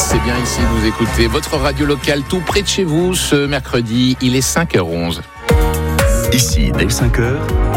C'est bien ici que vous écoutez votre radio locale tout près de chez vous. Ce mercredi, il est 5h11. Ici, dès 5h,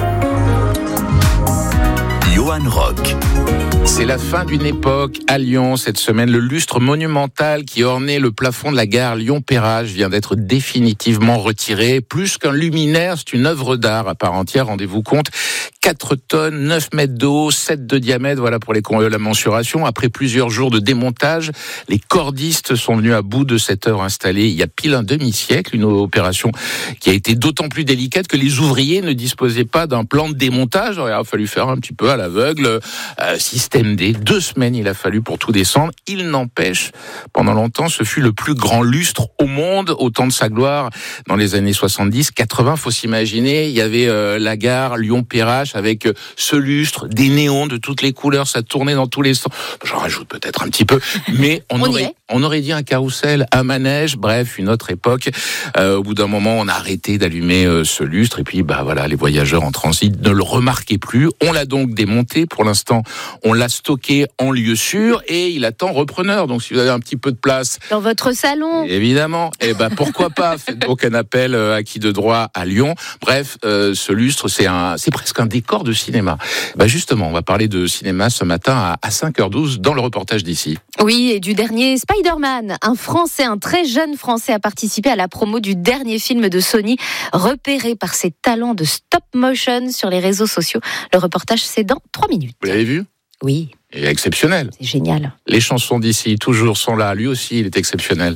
Johan Rock. C'est la fin d'une époque à Lyon. Cette semaine, le lustre monumental qui ornait le plafond de la gare Lyon-Perrache vient d'être définitivement retiré. Plus qu'un luminaire, c'est une œuvre d'art à part entière. Rendez-vous compte, 4 tonnes, 9 mètres de haut, 7 de diamètre. Voilà pour la mensuration. Après plusieurs jours de démontage, les cordistes sont venus à bout de cette œuvre installée il y a pile un demi-siècle. Une opération qui a été d'autant plus délicate que les ouvriers ne disposaient pas d'un plan de démontage. Il a fallu faire un petit peu à l'aveugle. Système D. 2 semaines il a fallu pour tout descendre. Il n'empêche, pendant longtemps, ce fut le plus grand lustre au monde, au temps de sa gloire, dans les années 70-80. Faut s'imaginer, il y avait la gare Lyon-Perrache avec ce lustre, des néons de toutes les couleurs, ça tournait dans tous les sens. J'en rajoute peut-être un petit peu, mais on aurait dit un carrousel, un manège, bref, une autre époque. Au bout d'un moment, on a arrêté d'allumer ce lustre et puis voilà, les voyageurs en transit ne le remarquaient plus. On l'a donc démonté. Pour l'instant, on l'a stocké en lieu sûr et il attend repreneur. Donc si vous avez un petit peu de place dans votre salon, évidemment, pourquoi pas. Faites donc un appel à qui de droit à Lyon. Bref, ce lustre, c'est presque un décor de cinéma. Justement, on va parler de cinéma ce matin à 5h12 dans le reportage d'ici. Oui, et du dernier Spider-Man. Un très jeune Français a participé à la promo du dernier film de Sony, repéré par ses talents de stop motion sur les réseaux sociaux. Le reportage, c'est dans 3 minutes. Vous l'avez vu ? Oui. Il est exceptionnel. C'est génial. Les chansons d'ici, toujours sont là. Lui aussi, il est exceptionnel.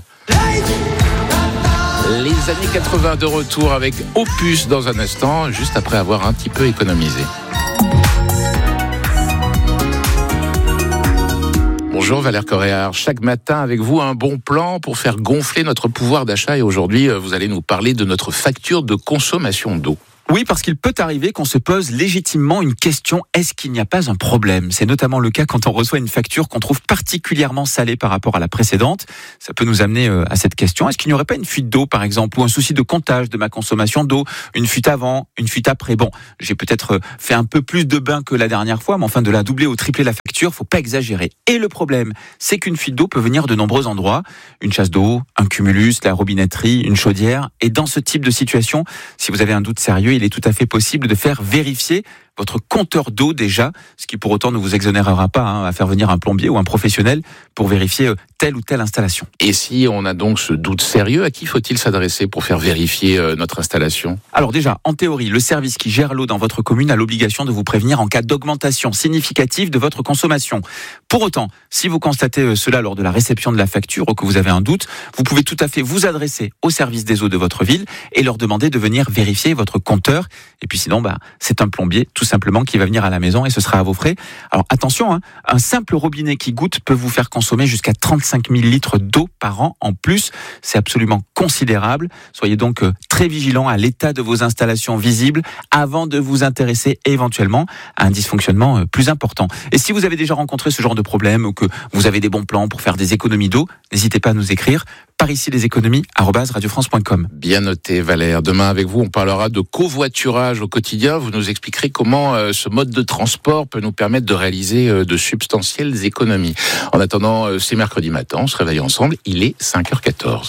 Les années 80 de retour avec Opus dans un instant, juste après avoir un petit peu économisé. Bonjour Valère Coréard, chaque matin avec vous un bon plan pour faire gonfler notre pouvoir d'achat et aujourd'hui vous allez nous parler de notre facture de consommation d'eau. Oui, parce qu'il peut arriver qu'on se pose légitimement une question, est-ce qu'il n'y a pas un problème ? C'est notamment le cas quand on reçoit une facture qu'on trouve particulièrement salée par rapport à la précédente. Ça peut nous amener à cette question, est-ce qu'il n'y aurait pas une fuite d'eau par exemple, ou un souci de comptage de ma consommation d'eau, une fuite avant, une fuite après ? Bon, j'ai peut-être fait un peu plus de bains que la dernière fois, mais enfin de la doubler ou tripler la facture, faut pas exagérer. Et le problème, c'est qu'une fuite d'eau peut venir de nombreux endroits, une chasse d'eau, un cumulus, la robinetterie, une chaudière, et dans ce type de situation, si vous avez un doute sérieux, il est tout à fait possible de faire vérifier votre compteur d'eau déjà, ce qui pour autant ne vous exonérera pas à faire venir un plombier ou un professionnel pour vérifier telle ou telle installation. Et si on a donc ce doute sérieux, à qui faut-il s'adresser pour faire vérifier notre installation ? Alors déjà, en théorie, le service qui gère l'eau dans votre commune a l'obligation de vous prévenir en cas d'augmentation significative de votre consommation. Pour autant, si vous constatez cela lors de la réception de la facture ou que vous avez un doute, vous pouvez tout à fait vous adresser au service des eaux de votre ville et leur demander de venir vérifier votre compteur. Et puis sinon, c'est un plombier tout simplement qui va venir à la maison et ce sera à vos frais. Alors attention, un simple robinet qui goutte peut vous faire consommer jusqu'à 35 000 litres d'eau par an en plus. C'est absolument considérable. Soyez donc très vigilants à l'état de vos installations visibles avant de vous intéresser éventuellement à un dysfonctionnement plus important. Et si vous avez déjà rencontré ce genre de problème ou que vous avez des bons plans pour faire des économies d'eau, n'hésitez pas à nous écrire. Par ici les économies @radiofrance.com. Bien noté Valère. Demain avec vous on parlera de covoiturage au quotidien. Vous nous expliquerez comment ce mode de transport peut nous permettre de réaliser de substantielles économies. En attendant, c'est mercredi matin, on se réveille ensemble, il est 5h14.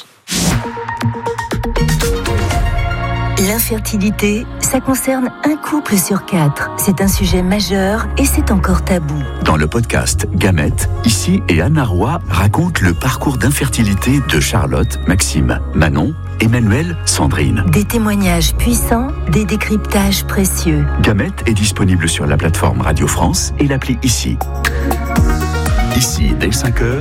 L'infertilité, ça concerne un couple sur 4. C'est un sujet majeur et c'est encore tabou. Dans le podcast Gamètes, ici et Anna Roy raconte le parcours d'infertilité de Charlotte, Maxime, Manon, Emmanuel, Sandrine. Des témoignages puissants, des décryptages précieux. Gamètes est disponible sur la plateforme Radio France et l'appli Ici. Ici, dès 5h.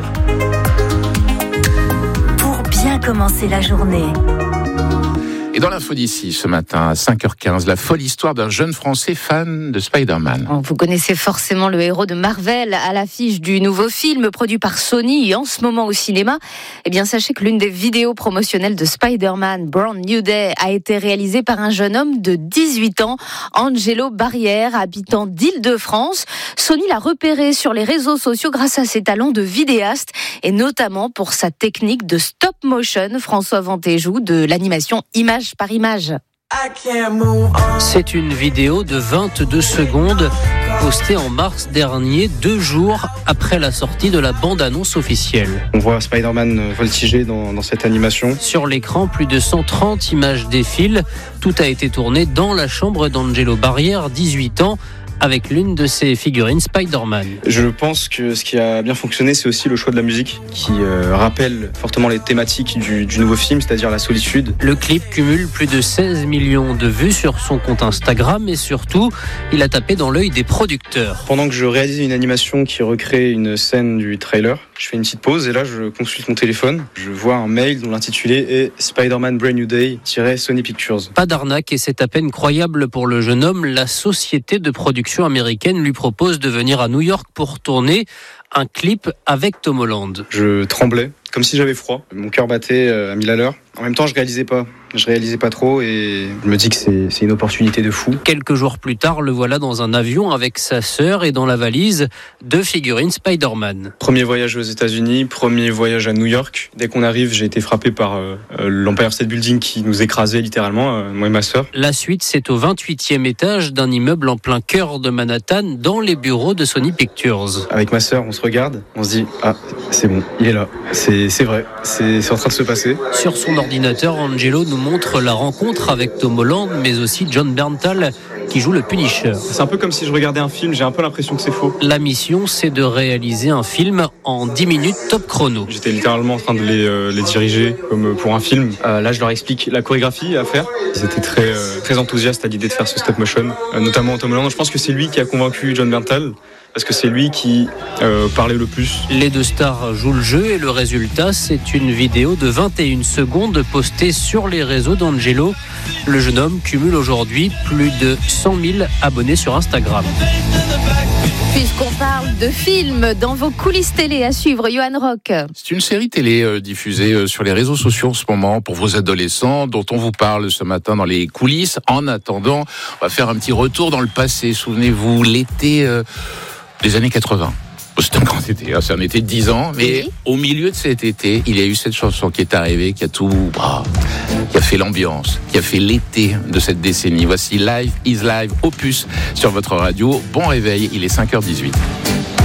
Pour bien commencer la journée. Et dans l'info d'ici, ce matin, à 5h15, la folle histoire d'un jeune Français fan de Spider-Man. Vous connaissez forcément le héros de Marvel à l'affiche du nouveau film produit par Sony et en ce moment au cinéma. Eh bien, sachez que l'une des vidéos promotionnelles de Spider-Man, Brand New Day, a été réalisée par un jeune homme de 18 ans, Angelo Barrière, habitant d'Île-de-France. Sony l'a repéré sur les réseaux sociaux grâce à ses talents de vidéaste et notamment pour sa technique de stop motion. François Vantéjou de l'animation Image par Image. C'est une vidéo de 22 secondes postée en mars dernier, 2 jours après la sortie de la bande-annonce officielle. On voit Spider-Man voltiger dans cette animation. Sur l'écran, plus de 130 images défilent. Tout a été tourné dans la chambre d'Angelo Barrière, 18 ans, avec l'une de ses figurines Spider-Man. Je pense que ce qui a bien fonctionné, c'est aussi le choix de la musique qui rappelle fortement les thématiques du nouveau film, c'est-à-dire la solitude. Le clip cumule plus de 16 millions de vues sur son compte Instagram et surtout, il a tapé dans l'œil des producteurs. Pendant que je réalisais une animation qui recrée une scène du trailer, je fais une petite pause et là je consulte mon téléphone. Je vois un mail dont l'intitulé est Spider-Man Brand New Day -Sony Pictures. Pas d'arnaque et c'est à peine croyable pour le jeune homme. La société de production américaine lui propose de venir à New York pour tourner un clip avec Tom Holland. Je tremblais, comme si j'avais froid. Mon cœur battait à 1000 à l'heure. En même temps, je réalisais pas trop et je me dis que c'est une opportunité de fou. Quelques jours plus tard, le voilà dans un avion avec sa sœur et dans la valise 2 figurines Spider-Man. Premier voyage aux États-Unis, premier voyage à New York. Dès qu'on arrive, j'ai été frappé par l'Empire State Building qui nous écrasait littéralement, moi et ma sœur. La suite, c'est au 28e étage d'un immeuble en plein cœur de Manhattan, dans les bureaux de Sony Pictures. Avec ma sœur, on se regarde, on se dit c'est bon, il est là, c'est vrai, c'est en train de se passer. Sur son ordinateur, Angelo nous montre la rencontre avec Tom Holland, mais aussi John Bernthal qui joue le Punisher. C'est un peu comme si je regardais un film, j'ai un peu l'impression que c'est faux. La mission, c'est de réaliser un film en 10 minutes top chrono. J'étais littéralement en train de les diriger comme pour un film. Là, je leur explique la chorégraphie à faire. Ils étaient très enthousiastes à l'idée de faire ce stop motion, notamment Tom Holland. Je pense que c'est lui qui a convaincu John Bernthal, parce que c'est lui qui parlait le plus. Les 2 stars jouent le jeu et le résultat, c'est une vidéo de 21 secondes postée sur les réseaux d'Angelo. Le jeune homme cumule aujourd'hui plus de 100 000 abonnés sur Instagram. Puisqu'on parle de films dans vos coulisses télé à suivre, Johan Rock. C'est une série télé diffusée sur les réseaux sociaux en ce moment pour vos adolescents, dont on vous parle ce matin dans les coulisses. En attendant, on va faire un petit retour dans le passé. Souvenez-vous, l'été des années 80. C'était un grand été, c'est un été de 10 ans, mais oui. Au milieu de cet été, il y a eu cette chanson qui est arrivée, qui a fait l'ambiance, qui a fait l'été de cette décennie. Voici Life is Live, Opus, sur votre radio. Bon réveil, il est 5h18.